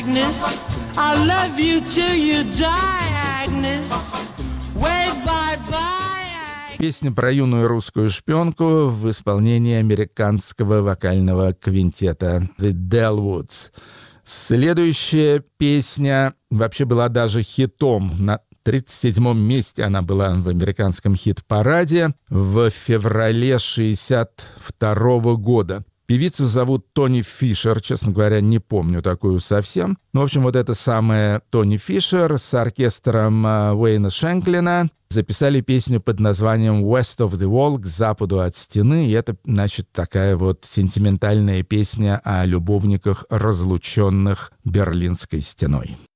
Agnes, I love you till you die, Agnes. Wave bye-bye. Песня про юную русскую шпионку в исполнении американского вокального квинтета The Dellwoods. Следующая песня вообще была даже хитом. На 37-м месте она была в американском хит-параде в феврале 1962 года. Певицу зовут Тони Фишер, честно говоря, не помню такую совсем. Ну, в общем, вот это самая Тони Фишер с оркестром Уэйна Шенклина записали песню под названием «West of the Wall», «К западу от стены». И это, значит, такая вот сентиментальная песня о любовниках, разлученных Берлинской стеной.